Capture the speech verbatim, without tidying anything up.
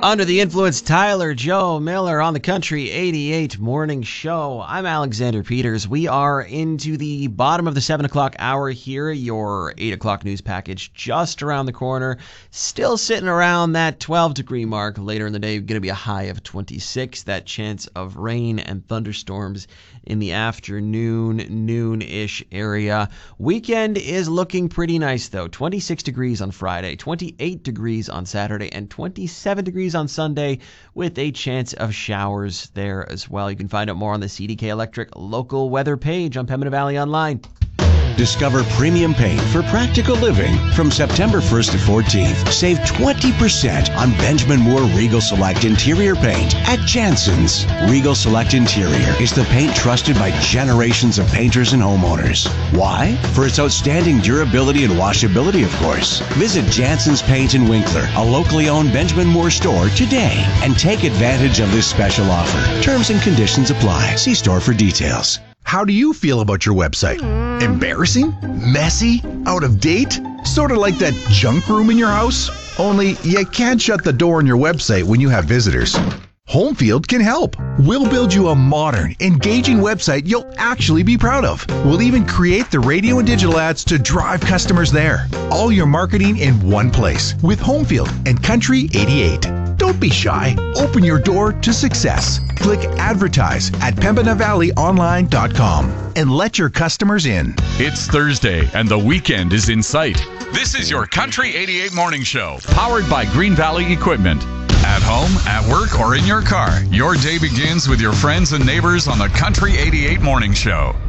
Under the Influence, Tyler Joe Miller on the Country eighty-eight Morning Show. I'm Alexander Peters. We are into the bottom of the seven o'clock hour here. Your eight o'clock news package just around the corner. Still sitting around that twelve degree mark. Later in the day, going to be a high of twenty-six. That chance of rain and thunderstorms in the afternoon, noon-ish area. Weekend is looking pretty nice, though. twenty-six degrees on Friday, twenty-eight degrees on Saturday, and twenty-seven degrees on Sunday with a chance of showers there as well. You can find out more on the C D K Electric local weather page on Pembina Valley Online. Discover premium paint for practical living. From September first to fourteenth, save twenty percent on Benjamin Moore Regal Select Interior Paint at Jansen's. Regal Select Interior is the paint trusted by generations of painters and homeowners. Why? For its outstanding durability and washability, of course. Visit Jansen's Paint in Winkler, a locally owned Benjamin Moore store today, and take advantage of this special offer. Terms and conditions apply. See store for details. How do you feel about your website? Embarrassing? Messy? Out of date? Sort of like that junk room in your house? Only you can't shut the door on your website when you have visitors. Homefield can help. We'll build you a modern, engaging website you'll actually be proud of. We'll even create the radio and digital ads to drive customers there. All your marketing in one place with Homefield and Country eighty-eight. Don't be shy. Open your door to success. Click advertise at pembina valley online dot com and let your customers in. It's Thursday and the weekend is in sight. This is your Country eighty-eight Morning Show, powered by Green Valley Equipment. At home, at work, or in your car, your day begins with your friends and neighbors on the Country eighty-eight Morning Show.